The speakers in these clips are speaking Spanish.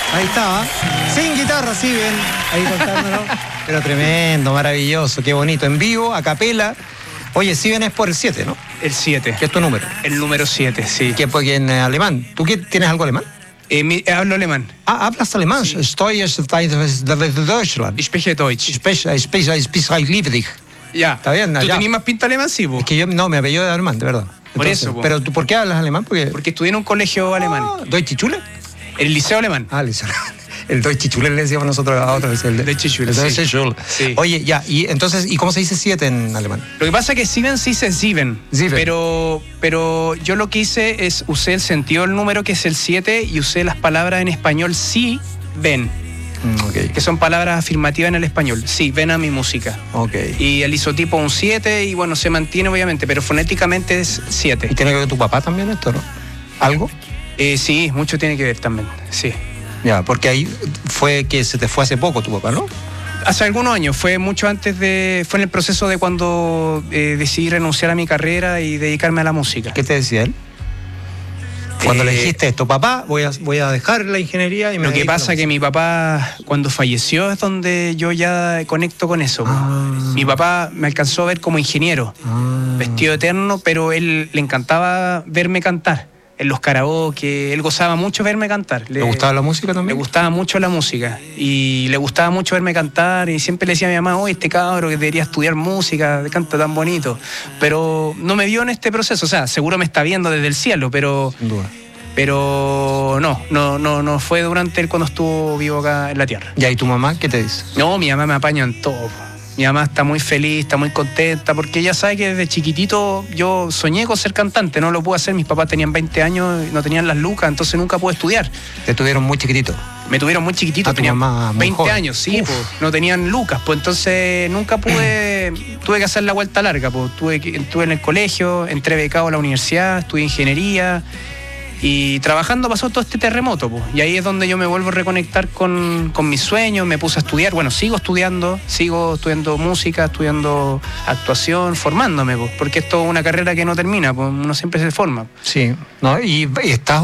Ahí estaba. Sin guitarra, sí, bien. Ahí contándonos. Pero tremendo, maravilloso, qué bonito. En vivo, a capela. Oye, si ven es por el 7, ¿no? El 7. ¿Qué es tu número? El número 7, sí. ¿Qué porque en alemán? ¿Tú qué, tienes algo alemán? Hablo alemán. Ah, hablas alemán. Sí. Estoy de Deutschland. Ich spreche Deutsch. Ich liebe dich. Ya. Está bien, ¿Tú ya. tenías más pinta alemán, sí, po? Es que yo, no, me apellido de alemán, de verdad. Por eso, po. Pero ¿tú por qué hablas alemán? Porque estudié en un colegio alemán. ¿Deutsche Schule? El liceo alemán. Ah, el Deutsche Schule le decíamos nosotros a otra vez. El Deutsche Schule, el sí. Deutsche Schule. Sí. Oye, ya, y entonces, ¿y cómo se dice 7 en alemán? Lo que pasa es que Sieben se dice Sieben. Sieben. Pero yo lo que hice es usé el sentido del número, que es el 7, y usé las palabras en español sí, ven. Ok. Que son palabras afirmativas en el español. Sí, ven a mi música. Ok. Y el isotipo un 7 y bueno, se mantiene obviamente, pero fonéticamente es 7. ¿Y tiene que ver tu papá también esto, no? ¿Algo? Sí, mucho tiene que ver también, sí. Ya, porque ahí fue que se te fue hace poco tu papá, ¿no? Hace algunos años, fue mucho antes de... Fue en el proceso de cuando decidí renunciar a mi carrera y dedicarme a la música. ¿Qué te decía él? Cuando le dijiste esto, papá, voy a dejar la ingeniería y me Lo que dedico a la pasa es que mi papá, cuando falleció, es donde yo ya conecto con eso. Mi papá me alcanzó a ver como ingeniero, vestido eterno, pero él le encantaba verme cantar. En los karaoke, él gozaba mucho verme cantar. ¿Le gustaba la música Le también? gustaba mucho la música y le gustaba mucho verme cantar y siempre le decía a mi mamá, oye, este cabro que debería estudiar música, canta tan bonito. Pero no me vio en este proceso, o sea, seguro me está viendo desde el cielo, pero... Sin duda. Pero no fue durante él cuando estuvo vivo acá en la tierra. Ya, ¿y tu mamá qué te dice? No, mi mamá me apaña en todo. Mi mamá está muy feliz, está muy contenta, porque ella sabe que desde chiquitito yo soñé con ser cantante, no lo pude hacer, mis papás tenían 20 años y no tenían las lucas, entonces nunca pude estudiar. Te tuvieron muy chiquitito. Me tuvieron muy chiquitito, Tu mamá muy 20 joven. años, sí, pues, no tenían lucas, pues entonces nunca pude, tuve que hacer la vuelta larga, pues estuve en el colegio, entré becado a la universidad, estudié ingeniería. Y trabajando pasó todo este terremoto, pues. Y ahí es donde yo me vuelvo a reconectar con mis sueños, me puse a estudiar, bueno, sigo estudiando música, estudiando actuación, formándome, pues, porque esto es una carrera que no termina, pues uno siempre se forma. Sí, ¿no? ¿Y estás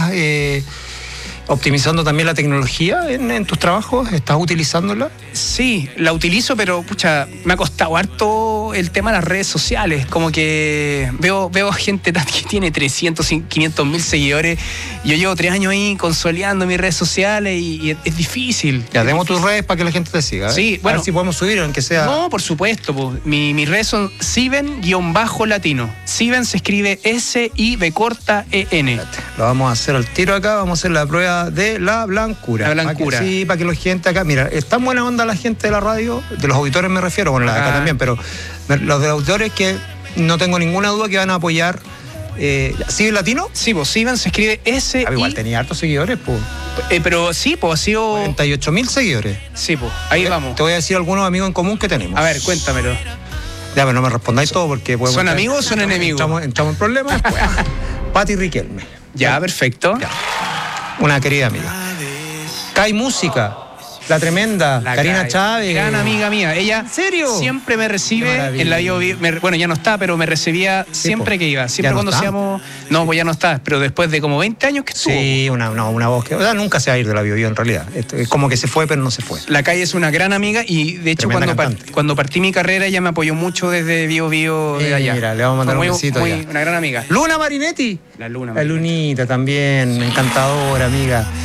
optimizando también la tecnología en tus trabajos? ¿Estás utilizándola? Sí, la utilizo, pero pucha, me ha costado harto el tema de las redes sociales. Como que veo gente que tiene 300, 500 mil seguidores. Yo llevo 3 años ahí consolidando mis redes sociales y es difícil. Ya, demos tus redes para que la gente te siga. Sí, A bueno. ver si podemos subir, aunque sea... No, por supuesto. Pues. Mis redes son Siven_latino. Siven se escribe S-I-B-E-N. Lo vamos a hacer al tiro acá, vamos a hacer la prueba de la blancura. La blancura. Para que la gente acá... Mira, es tan buena onda la gente de la radio, de los auditores me refiero, bueno, la de acá también, pero los de auditores que no tengo ninguna duda que van a apoyar... ¿Sigue latino? Sí, pues Siven se escribe S-I... Igual tenía hartos seguidores, pues. pero sí, pues ha sido... 48.000 seguidores. Sí, pues ahí vamos. Te voy a decir algunos amigos en común que tenemos. A ver, cuéntamelo. Ya, pero no me respondáis todo porque... ¿Son amigos o son enemigos? Entramos en problemas. Pati Riquelme. Ya, perfecto. Ya. Una querida amiga. Kai Música, la tremenda, Karina Kai, Chávez. gran amiga mía. Ella ¿En serio? siempre me Qué recibe maravilla. en la Bio. Bueno, ya no está, pero me recibía siempre po. que iba. Siempre ¿Ya no cuando está? hacíamos... No, pues ya no está, pero después de como 20 años que estuvo. Sí, una voz que... O sea, nunca se va a ir de la Bio en realidad. Es como que se fue, pero no se fue. La Calle es una gran amiga y de hecho Tremenda cantante. cuando partí mi carrera ella me apoyó mucho desde Bio de allá. Mira, le vamos a mandar Fue un besito allá. una gran amiga. Luna Marinetti. La Luna. La Lunita también, encantadora amiga.